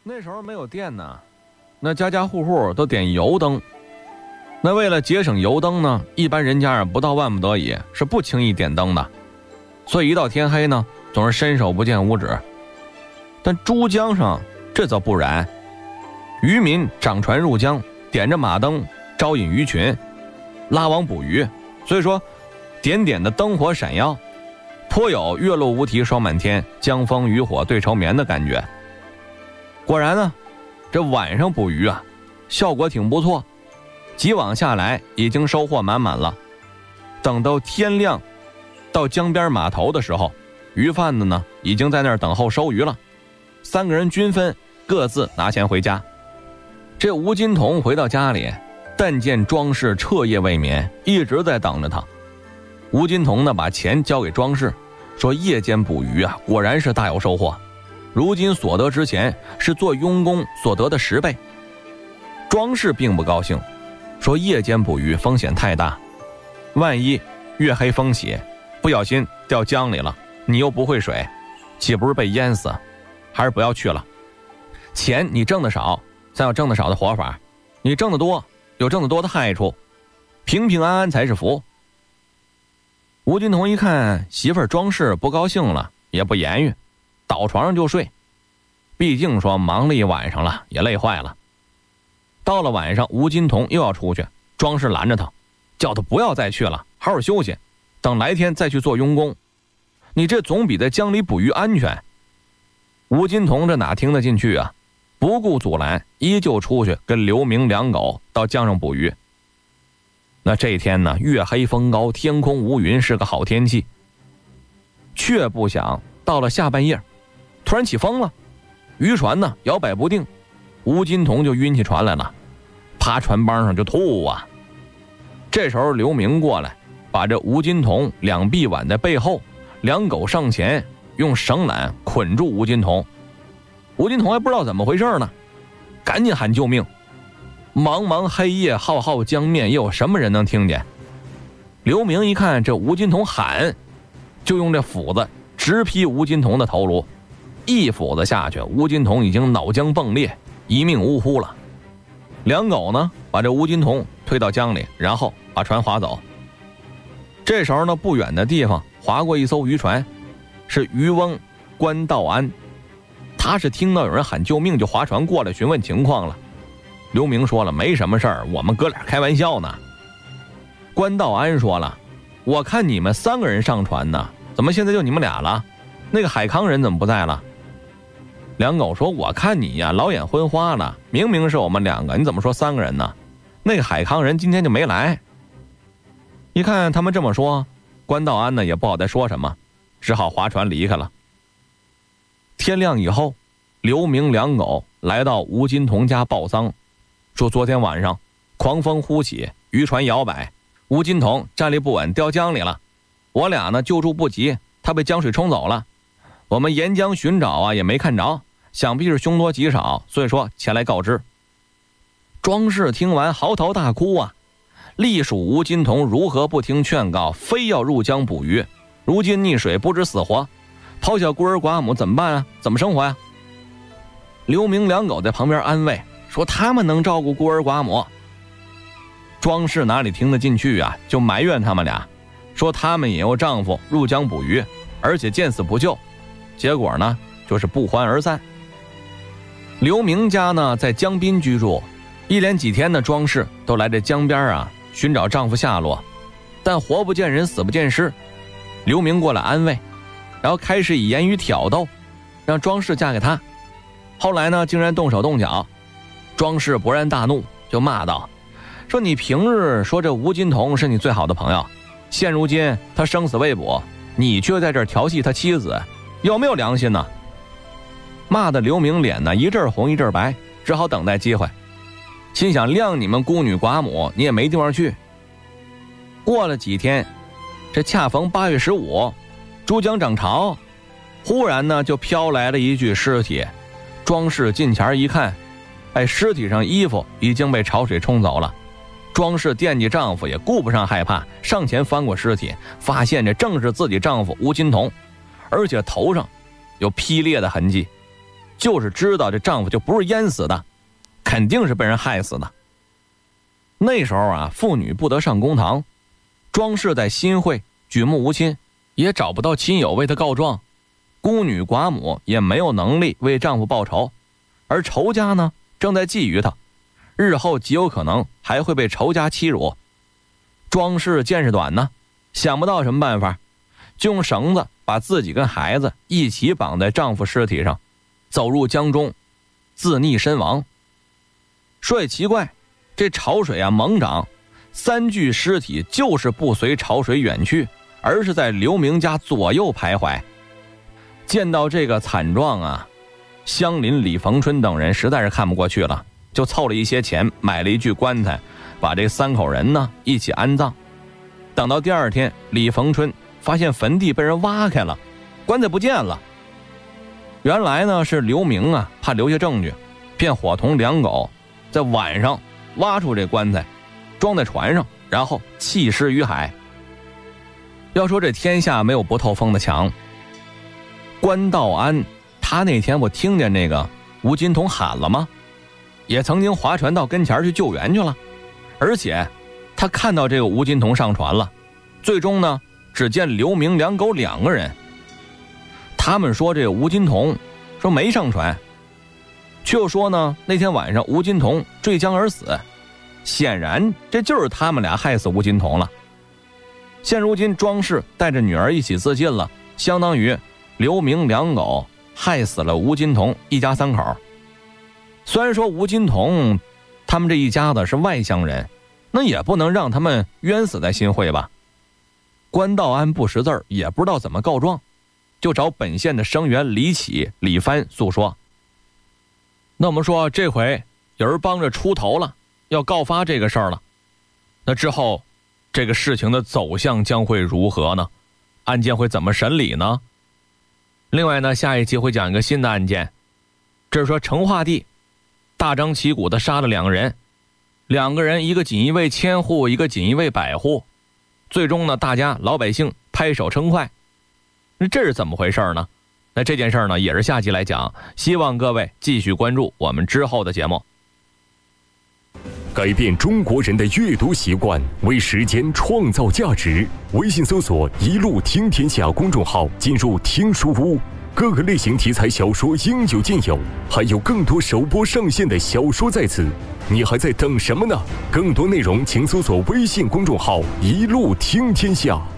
那时候没有电呢，那家家户户都点油灯。那为了节省油灯呢，一般人家不到万不得已是不轻易点灯的，所以一到天黑呢，总是伸手不见五指。但珠江上这则不然，渔民掌船入江，点着马灯招引鱼群，拉网捕鱼，所以说点点的灯火闪耀，颇有月落乌啼霜满天，江枫渔火对愁眠的感觉。果然呢，这晚上捕鱼啊，效果挺不错，几网下来已经收获满满了。等到天亮到江边码头的时候，鱼贩子呢已经在那儿等候收鱼了。3个人均分，各自拿钱回家。这吴金童回到家里，但见庄氏彻夜未眠，一直在等着他。吴金童呢把钱交给庄氏，说夜间捕鱼啊，果然是大有收获，如今所得之钱是做佣工所得的10倍。庄氏并不高兴，说夜间捕鱼风险太大，万一月黑风起，不小心掉江里了，你又不会水，岂不是被淹死？还是不要去了。钱你挣得少，才有挣得少的活法，你挣得多，有挣得多的害处，平平安安才是福。吴金童一看媳妇儿庄氏不高兴了，也不言语，倒床上就睡。毕竟说忙了一晚上了，也累坏了。到了晚上，吴金童又要出去，庄氏拦着他，叫他不要再去了，好好休息，等来天再去做佣工，你这总比在江里捕鱼安全。吴金童这哪听得进去啊，不顾阻拦，依旧出去跟刘明两狗到江上捕鱼。那这天呢，月黑风高，天空无云，是个好天气。却不想到了下半夜，突然起风了，渔船呢摇摆不定，吴金童就晕起船来了，趴船帮上就吐啊。这时候刘明过来，把这吴金童两臂挽在背后，两狗上前用绳缆捆住吴金童。吴金童还不知道怎么回事呢，赶紧喊救命。茫茫黑夜，浩浩江面，又有什么人能听见？刘明一看这吴金童喊，就用这斧子直劈吴金童的头颅。一斧子下去，吴金童已经脑浆迸裂，一命呜呼了。两狗呢把这吴金童推到江里，然后把船划走。这时候呢，不远的地方划过一艘渔船，是渔翁关道安。他是听到有人喊救命，就划船过来询问情况了。刘明说了，没什么事儿，我们哥俩开玩笑呢。关道安说了，我看你们3个人上船呢，怎么现在就你们俩了？那个海康人怎么不在了？两狗说，我看你呀老眼昏花了，明明是我们2个，你怎么说3个人呢？那个海康人今天就没来。一看他们这么说，关道安呢也不好再说什么，只好划船离开了。天亮以后，刘明两狗来到吴金童家报丧，说昨天晚上狂风忽起，渔船摇摆，吴金童站立不稳掉江里了，我俩呢救助不及，他被江水冲走了，我们沿江寻找啊也没看着，想必是凶多吉少，所以说前来告知。庄氏听完嚎啕大哭啊，隶属吴金童如何不听劝告，非要入江捕鱼，如今溺水不知死活，抛下孤儿寡母怎么办啊？怎么生活呀？刘明两狗在旁边安慰说，他们能照顾孤儿寡母。庄氏哪里听得进去啊，就埋怨他们俩，说他们也有丈夫入江捕鱼，而且见死不救，结果呢就是不欢而散。刘明家呢在江滨居住，一连几天的庄氏都来这江边啊寻找丈夫下落，但活不见人，死不见尸。刘明过来安慰，然后开始以言语挑逗，让庄氏嫁给他。后来呢竟然动手动脚，庄氏勃然大怒，就骂道，说你平日说这吴金童是你最好的朋友，现如今他生死未卜，你却在这儿调戏他妻子，有没有良心呢？骂的刘明脸呢一阵红一阵白，只好等待机会，心想谅你们孤女寡母，你也没地方去。过了几天，这恰逢8月15，珠江涨潮，忽然呢就飘来了一具尸体。庄氏近前一看，尸体上衣服已经被潮水冲走了。庄氏惦记丈夫，也顾不上害怕，上前翻过尸体，发现这正是自己丈夫吴金童，而且头上有劈裂的痕迹。 就是知道这丈夫就不是淹死的，肯定是被人害死的。那时候啊，妇女不得上公堂，庄氏在新会举目无亲，也找不到亲友为她告状，孤女寡母也没有能力为丈夫报仇，而仇家呢正在觊觎她，日后极有可能还会被仇家欺辱。庄氏见识短呢，想不到什么办法，就用绳子把自己跟孩子一起绑在丈夫尸体上，走入江中自溺身亡。说也奇怪，这潮水啊猛涨，3具尸体就是不随潮水远去，而是在刘明家左右徘徊。见到这个惨状啊，乡邻李逢春等人实在是看不过去了，就凑了一些钱买了一具棺材，把这3口人呢一起安葬。等到第2天，李逢春发现坟地被人挖开了，棺材不见了。原来呢是刘明啊怕留下证据，便伙同2狗在晚上挖出这棺材，装在船上，然后弃尸于海。要说这天下没有不透风的墙，关道安他那天不听见那个吴金童喊了吗？也曾经划船到跟前去救援去了，而且他看到这个吴金童上船了。最终呢，只见刘明、2狗2个人。他们说这个吴金童说没上船，却又说呢那天晚上吴金童坠江而死，显然这就是他们俩害死吴金童了。现如今庄氏带着女儿一起自尽了，相当于刘明、2狗害死了吴金童一家3口。虽然说吴金童他们这一家子是外乡人，那也不能让他们冤死在新会吧。关道安不识字儿，也不知道怎么告状，就找本县的生员李启、李帆诉说。那我们说这回有人帮着出头了，要告发这个事儿了，那之后这个事情的走向将会如何呢？案件会怎么审理呢？另外呢，下一期会讲一个新的案件，这是说成化帝大张旗鼓的杀了2个人，2个人一个锦衣卫1000户，一个锦衣卫100户，最终呢大家老百姓拍手称快。那这是怎么回事呢？那这件事呢也是下期来讲，希望各位继续关注我们之后的节目。 改变中国人的阅读习惯，为时间创造价值。微信搜索“一路听天下”公众号，进入听书屋，各个类型题材小说应有尽有，还有更多首播上线的小说在此，你还在等什么呢？更多内容请搜索微信公众号“一路听天下”。